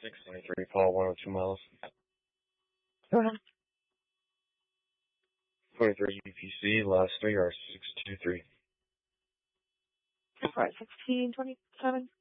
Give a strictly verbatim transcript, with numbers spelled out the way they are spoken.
six twenty-three, Paul, one oh two miles. Go ahead. twenty-three U P C, last three are six two three. All right, sixteen twenty-seven.